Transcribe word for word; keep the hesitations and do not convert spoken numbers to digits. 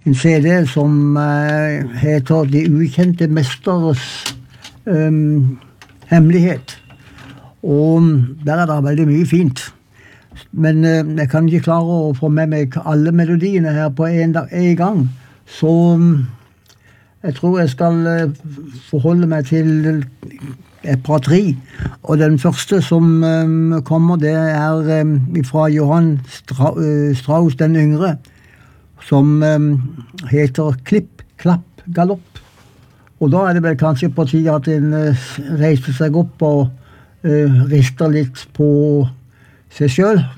en C D som uh, heter De ukjente mesteres um, hemmelighet. Og der er det veldig mye fint. Men uh, jeg kan ikke klare å få med meg alle melodiene her på en, dag, en gang. Så um, jeg tror jeg skal uh, forholde meg til et par tre. Og den første som um, kommer, det er um, fra Johann Stra uh, Strauss den yngre, som um, heter Klipp, klapp, galopp. Og da er det vel kanskje på tide at en uh, reiser seg opp og uh, rister litt på seg selv,